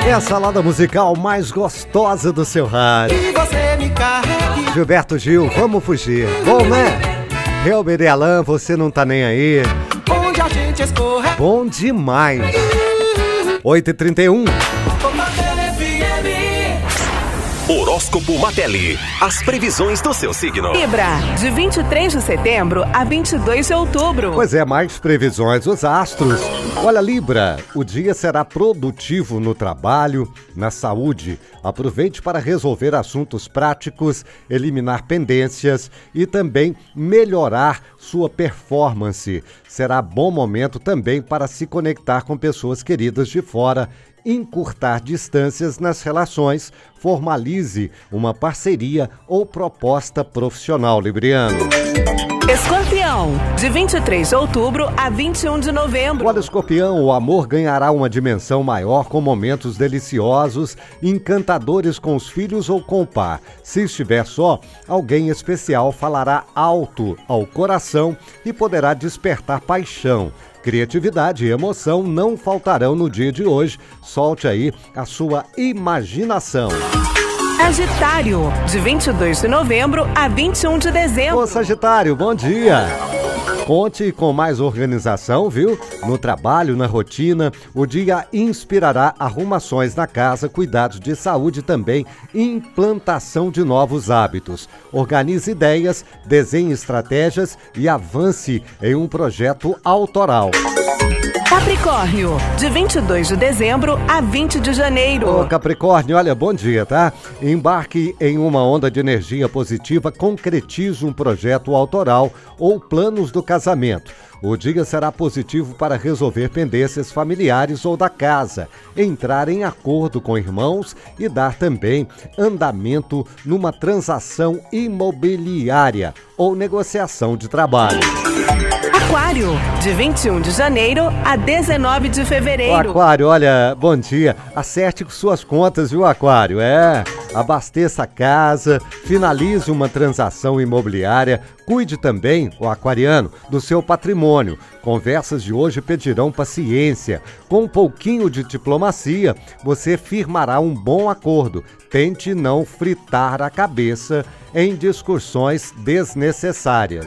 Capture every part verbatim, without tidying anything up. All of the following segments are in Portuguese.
É a salada musical mais gostosa do seu rádio. E você me carregue. Gilberto Gil, vamos fugir. Bom, né? Helber e Alain, você não tá nem aí. Onde a gente escorre. Bom demais. oito e trinta e um. Horóscopo Matelli. As previsões do seu signo. Libra, de vinte e três de setembro a vinte e dois de outubro. Pois é, mais previsões dos astros. Olha, Libra, o dia será produtivo no trabalho, na saúde. Aproveite para resolver assuntos práticos, eliminar pendências e também melhorar sua performance. Será bom momento também para se conectar com pessoas queridas de fora, encurtar distâncias nas relações, formalize uma parceria ou proposta profissional, libriano. Escorpião, de vinte e três de outubro a vinte e um de novembro. Olha, Escorpião, o amor ganhará uma dimensão maior com momentos deliciosos, encantadores com os filhos ou com o par. Se estiver só, alguém especial falará alto ao coração e poderá despertar paixão. Criatividade e emoção não faltarão no dia de hoje. Solte aí a sua imaginação. Sagitário, de vinte e dois de novembro a vinte e um de dezembro. Ô, Sagitário, bom dia! Conte com mais organização, viu? No trabalho, na rotina, o dia inspirará arrumações na casa, cuidados de saúde e também implantação de novos hábitos. Organize ideias, desenhe estratégias e avance em um projeto autoral. Capricórnio, de vinte e dois de dezembro a vinte de janeiro. Ô, Capricórnio, olha, bom dia, tá? Embarque em uma onda de energia positiva, concretize um projeto autoral ou planos do casamento. O dia será positivo para resolver pendências familiares ou da casa, entrar em acordo com irmãos e dar também andamento numa transação imobiliária ou negociação de trabalho. Aquário, de vinte e um de janeiro a dezenove de fevereiro. Ô, Aquário, olha, bom dia. Acerte com suas contas, viu, Aquário? É, abasteça a casa, finalize uma transação imobiliária, cuide também, o aquariano, do seu patrimônio. Conversas de hoje pedirão paciência. Com um pouquinho de diplomacia, você firmará um bom acordo. Tente não fritar a cabeça em discussões desnecessárias.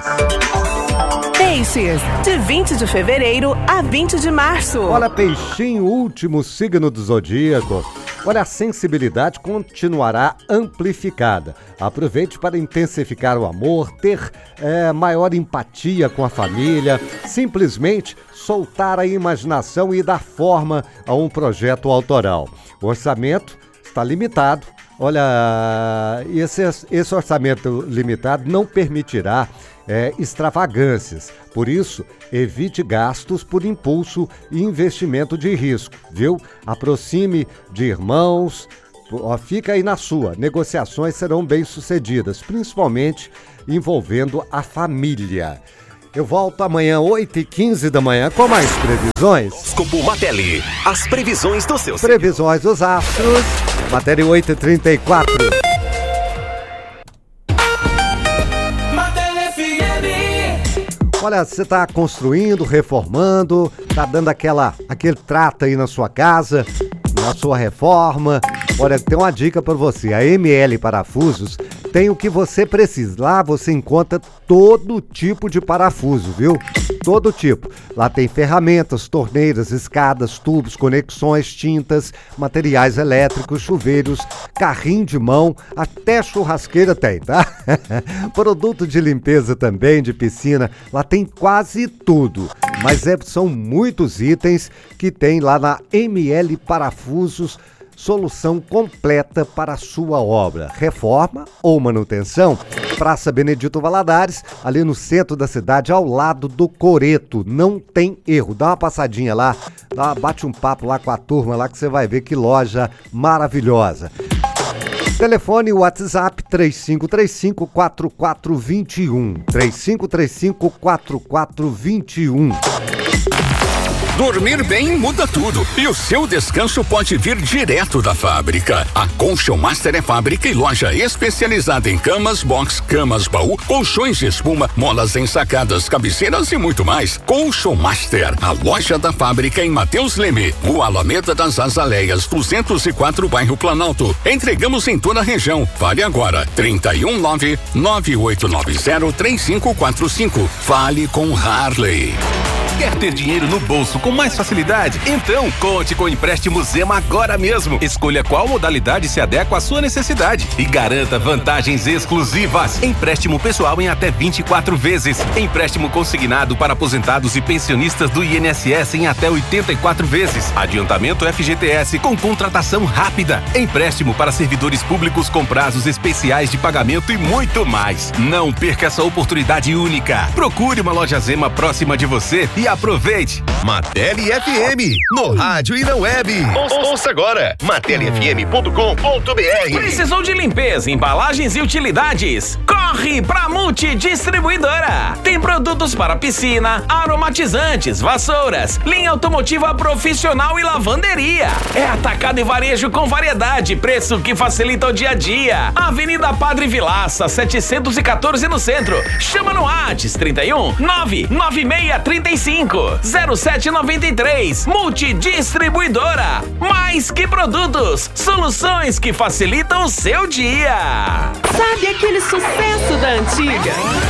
Peixes, de vinte de fevereiro a vinte de março. Olha, Peixinho, último signo do zodíaco. Olha, a sensibilidade continuará amplificada. Aproveite para intensificar o amor, ter é, maior empatia com a família, simplesmente soltar a imaginação e dar forma a um projeto autoral. O orçamento está limitado. Olha, esse, esse orçamento limitado não permitirá é, extravagâncias. Por isso, evite gastos por impulso e investimento de risco, viu? Aproxime de irmãos, ó, fica aí na sua. Negociações serão bem-sucedidas, principalmente envolvendo a família. Eu volto amanhã, oito e quinze da manhã, com mais previsões. Horóscopo Matelli. As previsões do seu signo. Previsões dos astros. Matéria oito e trinta e quatro. Olha, você está construindo, reformando, está dando aquela, aquele trato aí na sua casa, na sua reforma. Olha, tem uma dica para você. A M L Parafusos tem o que você precisa. Lá você encontra todo tipo de parafuso, viu? Todo tipo. Lá tem ferramentas, torneiras, escadas, tubos, conexões, tintas, materiais elétricos, chuveiros, carrinho de mão, até churrasqueira tem, tá? Produto de limpeza também, de piscina. Lá tem quase tudo. Mas é, são muitos itens que tem lá na M L Parafusos. Solução completa para a sua obra, reforma ou manutenção. Praça Benedito Valadares, ali no centro da cidade, ao lado do Coreto. Não tem erro. Dá uma passadinha lá, dá, bate um papo lá com a turma lá que você vai ver que loja maravilhosa. Telefone WhatsApp três cinco três cinco, quatro quatro dois um. três cinco três cinco, quatro quatro dois um. Dormir bem muda tudo e o seu descanso pode vir direto da fábrica. A Colchão Master é fábrica e loja especializada em camas box, camas baú, colchões de espuma, molas ensacadas, cabeceiras e muito mais. Colchão Master, a loja da fábrica em Mateus Leme, Rua Alameda das Azaleias, duzentos e quatro, bairro Planalto. Entregamos em toda a região. Fale agora, trinta e um nove, nove oito nove zero, três cinco quatro cinco. Fale com Harley. Quer ter dinheiro no bolso com mais facilidade? Então, conte com o empréstimo Zema agora mesmo. Escolha qual modalidade se adequa à sua necessidade e garanta vantagens exclusivas. Empréstimo pessoal em até vinte e quatro vezes. Empréstimo consignado para aposentados e pensionistas do I N S S em até oitenta e quatro vezes. Adiantamento F G T S com contratação rápida. Empréstimo para servidores públicos com prazos especiais de pagamento e muito mais. Não perca essa oportunidade única. Procure uma loja Zema próxima de você e aproveite. Mateli F M, no rádio e na web. Ou, ouça agora, mateli f m ponto com ponto b r. Precisou de limpeza, embalagens e utilidades? Corre pra Multidistribuidora. Tem produtos para piscina, aromatizantes, vassouras, linha automotiva profissional e lavanderia. É atacado e varejo com variedade, preço que facilita o dia a dia. Avenida Padre Vilaça, setecentos e quatorze no centro. Chama no WhatsApp trinta e um, nove nove seis, trinta e cinco, zero sete noventa e três. Multidistribuidora. Mais que produtos, soluções que facilitam o seu dia. Sabe aquele sucesso da antiga?